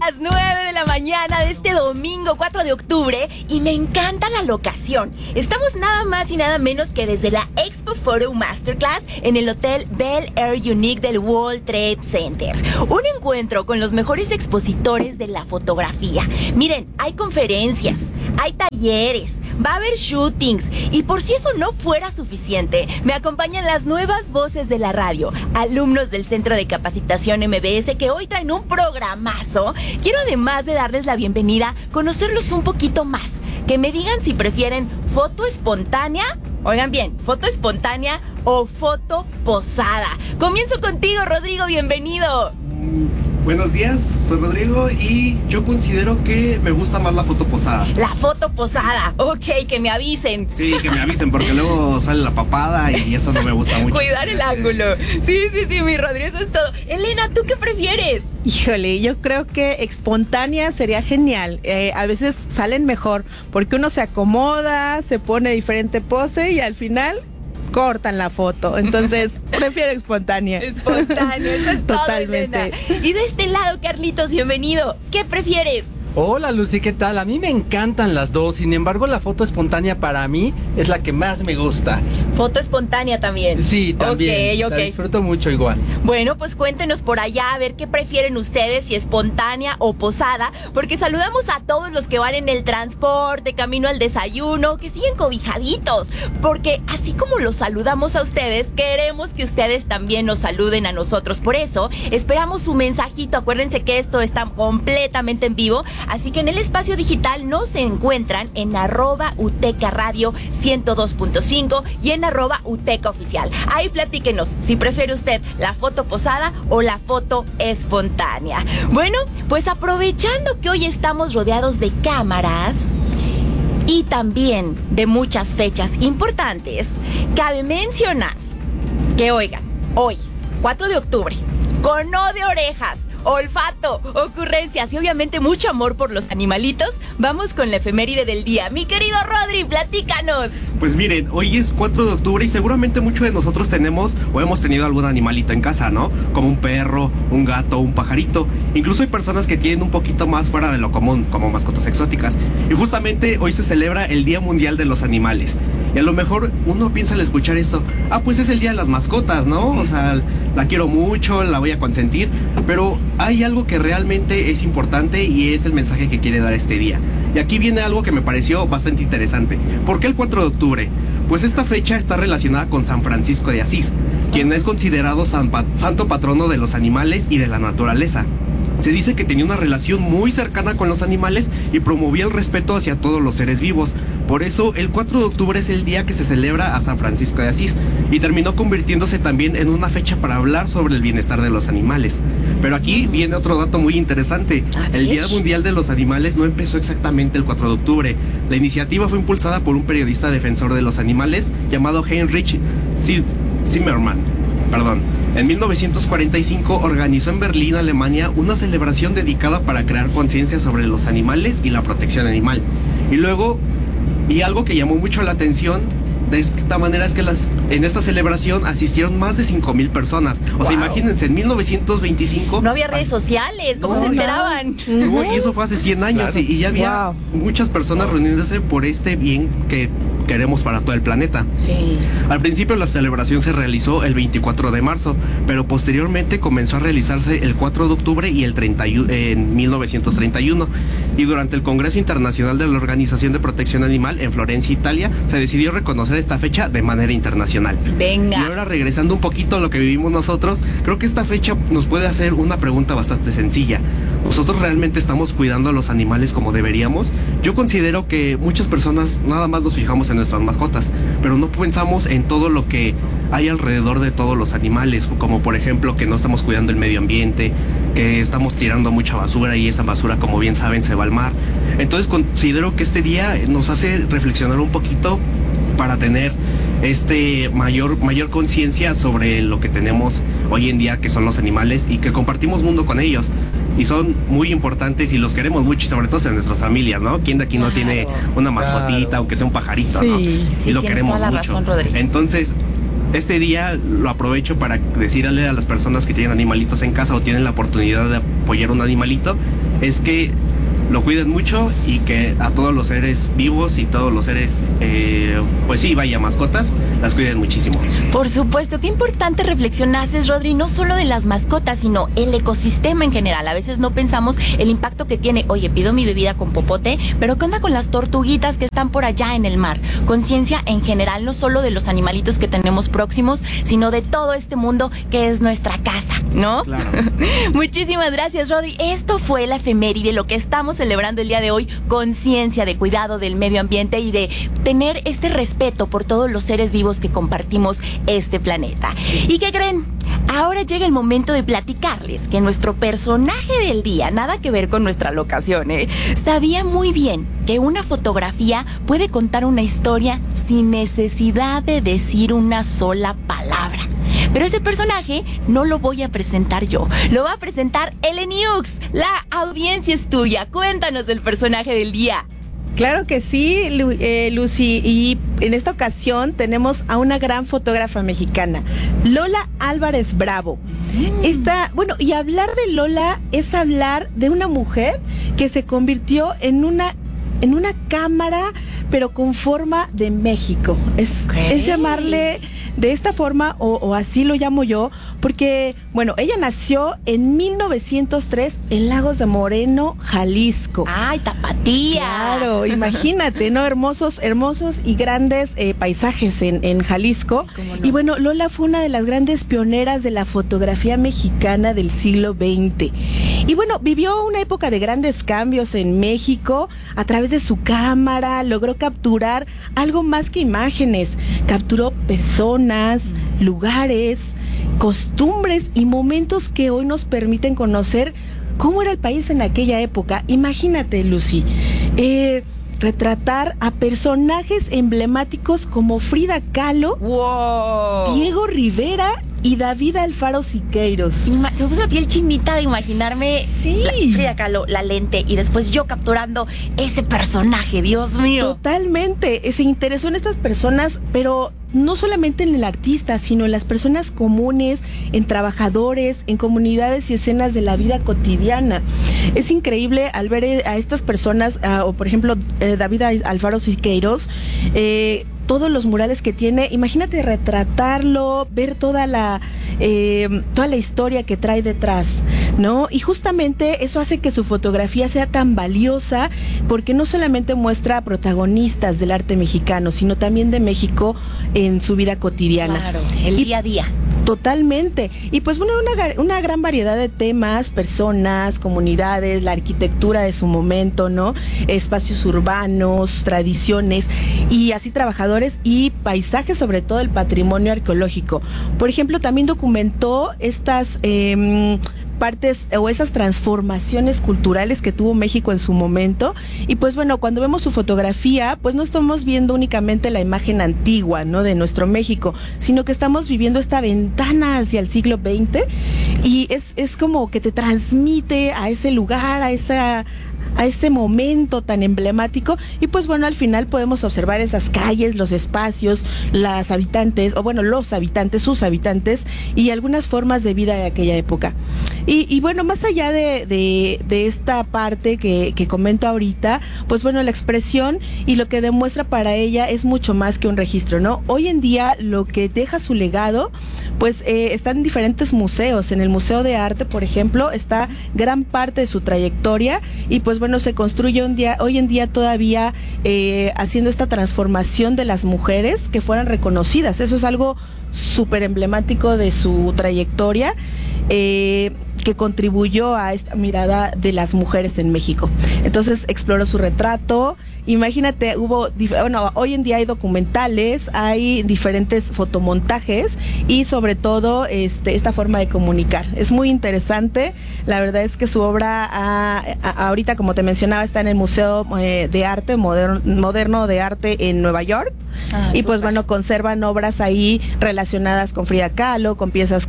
Las 9 de la mañana de este domingo 4 de octubre y me encanta la locación. Estamos nada más y nada menos que desde la Expo Photo Masterclass en el Hotel Bel Air Unique del World Trade Center. Un encuentro con los mejores expositores de la fotografía. Miren, hay conferencias, hay talleres, va a haber shootings y por si eso no fuera suficiente, me acompañan las nuevas voces de la radio, alumnos del Centro de Capacitación MBS que hoy traen un programazo. Quiero además de darles la bienvenida, conocerlos un poquito más, que me digan si prefieren foto espontánea, oigan bien, foto espontánea o foto posada. Comienzo contigo, Rodrigo, bienvenido. Buenos días, soy Rodrigo y yo considero que me gusta más la foto posada. La foto posada, ok, que me avisen. Sí, que me avisen porque luego sale la papada y eso no me gusta mucho. Cuidar el ángulo. Sí, mi Rodrigo, eso es todo. Elena, ¿tú qué prefieres? Híjole, yo creo que espontánea sería genial. A veces salen mejor porque uno se acomoda, se pone diferente pose y al final cortan la foto. Entonces, prefiero espontánea. Espontánea, eso es totalmente. Todo, Elena. Y de este lado, Carlitos, bienvenido. ¿Qué prefieres? Hola Lucy, ¿qué tal? A mí me encantan las dos, sin embargo la foto espontánea para mí es la que más me gusta. Foto espontánea también. Sí, también. Ok. La disfruto mucho igual. Bueno, pues cuéntenos por allá a ver qué prefieren ustedes, si espontánea o posada, porque saludamos a todos los que van en el transporte, camino al desayuno, que siguen cobijaditos, porque así como los saludamos a ustedes, queremos que ustedes también nos saluden a nosotros. Por eso, esperamos su mensajito. Acuérdense que esto está completamente en vivo. Así que en el espacio digital nos encuentran en @Uteca Radio 102.5 y en @Uteca Oficial. Ahí platíquenos si prefiere usted la foto posada o la foto espontánea. Bueno, pues aprovechando que hoy estamos rodeados de cámaras y también de muchas fechas importantes, cabe mencionar que, oigan, hoy, 4 de octubre, con O de orejas, olfato, ocurrencias y obviamente mucho amor por los animalitos, vamos con la efeméride del día. Mi querido Rodri, platícanos. Pues miren, hoy es 4 de octubre y seguramente muchos de nosotros tenemos o hemos tenido algún animalito en casa, ¿no? Como un perro, un gato, un pajarito. Incluso hay personas que tienen un poquito más fuera de lo común, como mascotas exóticas. Y justamente hoy se celebra el Día Mundial de los Animales. Y a lo mejor uno piensa al escuchar esto, pues es el día de las mascotas, ¿no? O sea, la quiero mucho, la voy a consentir, pero hay algo que realmente es importante y es el mensaje que quiere dar este día. Y aquí viene algo que me pareció bastante interesante. ¿Por qué el 4 de octubre? Pues esta fecha está relacionada con San Francisco de Asís, quien es considerado santo patrono de los animales y de la naturaleza. Se dice que tenía una relación muy cercana con los animales y promovía el respeto hacia todos los seres vivos. Por eso, el 4 de octubre es el día que se celebra a San Francisco de Asís y terminó convirtiéndose también en una fecha para hablar sobre el bienestar de los animales. Pero aquí viene otro dato muy interesante. El Día Mundial de los Animales no empezó exactamente el 4 de octubre. La iniciativa fue impulsada por un periodista defensor de los animales llamado Heinrich Zimmermann. En 1945 organizó en Berlín, Alemania, una celebración dedicada para crear conciencia sobre los animales y la protección animal. Y algo que llamó mucho la atención de esta manera es que en esta celebración asistieron más de 5,000 personas. O sea, imagínense, en 1925... No había redes sociales, ¿cómo se enteraban? Y eso fue hace 100 años, claro. Y ya había muchas personas reuniéndose por este bien que queremos para todo el planeta. Sí. Al principio la celebración se realizó el 24 de marzo, pero posteriormente comenzó a realizarse el 4 de octubre y en 1931. Y durante el Congreso Internacional de la Organización de Protección Animal en Florencia, Italia, se decidió reconocer esta fecha de manera internacional. Venga. Y ahora, regresando un poquito a lo que vivimos nosotros, creo que esta fecha nos puede hacer una pregunta bastante sencilla. ¿Nosotros realmente estamos cuidando a los animales como deberíamos? Yo considero que muchas personas nada más nos fijamos en nuestras mascotas, pero no pensamos en todo lo que hay alrededor de todos los animales, como por ejemplo que no estamos cuidando el medio ambiente, que estamos tirando mucha basura y esa basura, como bien saben, se va al mar. Entonces considero que este día nos hace reflexionar un poquito para tener mayor conciencia sobre lo que tenemos hoy en día, que son los animales, y que compartimos mundo con ellos. Y son muy importantes y los queremos mucho, y sobre todo en nuestras familias, ¿no? ¿Quién de aquí no tiene una mascotita, aunque sea un pajarito, ¿no? Sí, y lo queremos toda la mucho. razón, Rodrigo. Entonces, este día lo aprovecho para decirle a las personas que tienen animalitos en casa o tienen la oportunidad de apoyar un animalito, es que lo cuiden mucho y que a todos los seres vivos y todos los seres, pues sí, vaya, mascotas, las cuiden muchísimo. Por supuesto, qué importante reflexión haces, Rodri, no solo de las mascotas, sino el ecosistema en general. A veces no pensamos el impacto que tiene. Oye, pido mi bebida con popote, pero ¿qué onda con las tortuguitas que están por allá en el mar? Conciencia en general, no solo de los animalitos que tenemos próximos, sino de todo este mundo que es nuestra casa, ¿no? Claro. Muchísimas gracias, Rodri. Esto fue la efeméride, lo que estamos celebrando el día de hoy, conciencia de cuidado del medio ambiente y de tener este respeto por todos los seres vivos que compartimos este planeta. ¿Y qué creen? Ahora llega el momento de platicarles que nuestro personaje del día, nada que ver con nuestra locación, sabía muy bien que una fotografía puede contar una historia sin necesidad de decir una sola palabra. Pero ese personaje no lo voy a presentar yo, lo va a presentar Eleniux. La audiencia es tuya. Cuéntanos del personaje del día. Claro que sí, Lucy, y en esta ocasión tenemos a una gran fotógrafa mexicana, Lola Álvarez Bravo. Bueno, y hablar de Lola es hablar de una mujer que se convirtió en una cámara, pero con forma de México. Es llamarle de esta forma, o así lo llamo yo, porque, bueno, ella nació en 1903 en Lagos de Moreno, Jalisco. ¡Ay, tapatía! Claro, imagínate, ¿no? Hermosos y grandes paisajes en Jalisco. ¿Cómo no? Y bueno, Lola fue una de las grandes pioneras de la fotografía mexicana del siglo XX. Y bueno, vivió una época de grandes cambios en México. A través de su cámara logró capturar algo más que imágenes. Capturó personas, lugares, costumbres y momentos que hoy nos permiten conocer cómo era el país en aquella época. Imagínate, Lucy, retratar a personajes emblemáticos como Frida Kahlo, ¡wow!, Diego Rivera y David Alfaro Siqueiros. Se me puso la piel chinita de imaginarme Frida Kahlo, la lente, y después yo capturando ese personaje, Dios mío. Totalmente, se interesó en estas personas, pero no solamente en el artista, sino en las personas comunes, en trabajadores, en comunidades y escenas de la vida cotidiana. Es increíble al ver a estas personas, o por ejemplo David Alfaro Siqueiros, todos los murales que tiene. Imagínate retratarlo, ver toda la historia que trae detrás, ¿no? Y justamente eso hace que su fotografía sea tan valiosa, porque no solamente muestra protagonistas del arte mexicano, sino también de México en su vida cotidiana. Claro, el día a día. Totalmente. Y pues bueno, una gran variedad de temas, personas, comunidades, la arquitectura de su momento, ¿no? Espacios urbanos, tradiciones y así trabajadores y paisajes, sobre todo el patrimonio arqueológico. Por ejemplo, también documentó estas partes o esas transformaciones culturales que tuvo México en su momento. Y pues bueno, cuando vemos su fotografía, pues no estamos viendo únicamente la imagen antigua, ¿no?, de nuestro México, sino que estamos viviendo esta ventana hacia el siglo XX, y es como que te transmite a ese lugar, a ese momento tan emblemático. Y pues bueno, al final podemos observar esas calles, los espacios, las habitantes, o bueno, los habitantes, sus habitantes, y algunas formas de vida de aquella época. Y bueno, más allá de esta parte que comento ahorita, pues bueno, la expresión y lo que demuestra para ella es mucho más que un registro, ¿no? Hoy en día lo que deja su legado, pues está en diferentes museos. En el Museo de Arte, por ejemplo, está gran parte de su trayectoria, y pues bueno, se construye hoy en día todavía haciendo esta transformación de las mujeres que fueran reconocidas. Eso es algo súper emblemático de su trayectoria, que contribuyó a esta mirada de las mujeres en México. Entonces exploró su retrato. Imagínate, hoy en día hay documentales, hay diferentes fotomontajes y sobre todo esta forma de comunicar. Es muy interesante. La verdad es que su obra ahorita, como te mencionaba, está en el Museo de Arte Moderno de Arte en Nueva York. Y pues bueno, conservan obras ahí relacionadas con Frida Kahlo, con piezas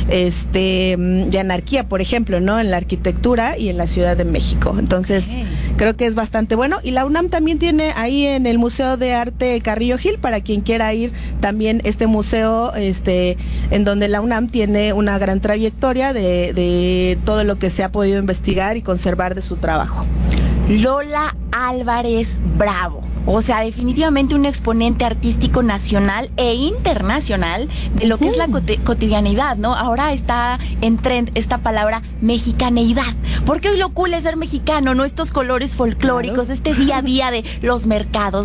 de anarquía, por ejemplo, ¿no?, en la arquitectura y en la Ciudad de México. Entonces, creo que es bastante bueno. Y la UNAM también tiene ahí en el Museo de Arte Carrillo Gil, para quien quiera ir, también este museo, en donde la UNAM tiene una gran trayectoria de todo lo que se ha podido investigar y conservar de su trabajo. Lola Álvarez Bravo. O sea, definitivamente un exponente artístico nacional e internacional de lo que es la cotidianidad, ¿no? Ahora está en trend esta palabra mexicaneidad. Porque hoy lo cool es ser mexicano, ¿no? Estos colores folclóricos, claro. Este día a día de los mercados,